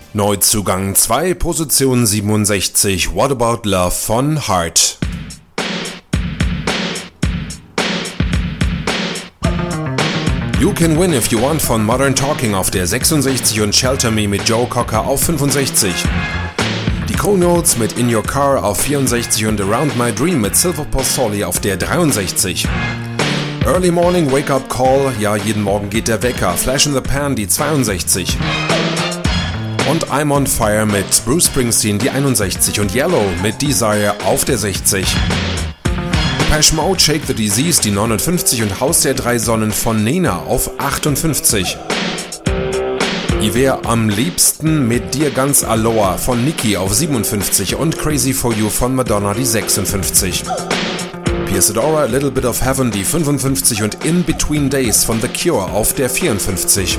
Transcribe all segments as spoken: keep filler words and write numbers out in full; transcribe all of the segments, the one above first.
Neuzugang zwei, Position siebenundsechzig, What About Love von Heart. You Can Win If You Want von Modern Talking auf der sechsundsechzig und Shelter Me mit Joe Cocker auf fünfundsechzig. Die Co-Notes mit In Your Car auf vierundsechzig und Around My Dream mit Silver Pozzoli auf der dreiundsechzig. Early Morning Wake Up Call, ja jeden Morgen geht der Wecker, Flash in the Pan die zweiundsechzig. Und I'm on Fire mit Bruce Springsteen die einundsechzig und Yellow mit Desire auf der sechzig. Depeche Mode Shake the Disease die neunundfünfzig und Haus der drei Sonnen von Nena auf achtundfünfzig. Ich wär am liebsten mit dir ganz Aloha von Nicki auf siebenundfünfzig und Crazy for You von Madonna die sechsundfünfzig. Pierce Adora, A Little Bit of Heaven die fünfundfünfzig und In Between Days von The Cure auf der vierundfünfzig.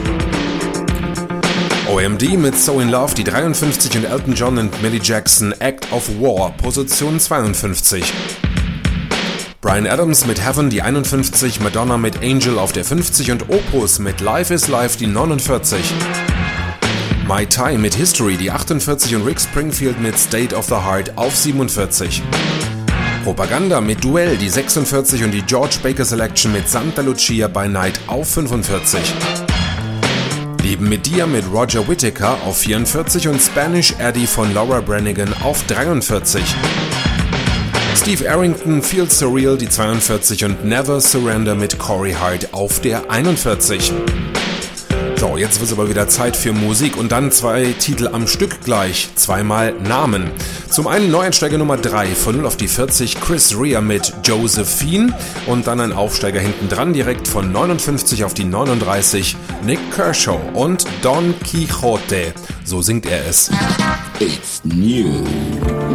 O M D mit So In Love die dreiundfünfzig und Elton John und Millie Jackson Act of War, Position zweiundfünfzig. Bryan Adams mit Heaven die einundfünfzig, Madonna mit Angel auf der fünfzig und Opus mit Life is Life die neunundvierzig. My Tai mit History die achtundvierzig und Rick Springfield mit State of the Heart auf siebenundvierzig. Propaganda mit Duell die sechsundvierzig und die George Baker Selection mit Santa Lucia by Night auf fünfundvierzig. Leben mit dir mit Roger Whittaker auf vierundvierzig und Spanish Eddie von Laura Branigan auf dreiundvierzig. Steve Arrington, Feel Surreal die zweiundvierzig und Never Surrender mit Corey Hart auf der einundvierzig. So, jetzt wird es aber wieder Zeit für Musik und dann zwei Titel am Stück gleich, zweimal Namen. Zum einen Neueinsteiger Nummer drei von null auf die vierzig, Chris Rea mit Josephine und dann ein Aufsteiger hinten dran direkt von neunundfünfzig auf die neununddreißig, Nick Kershaw und Don Quixote, so singt er es. It's new.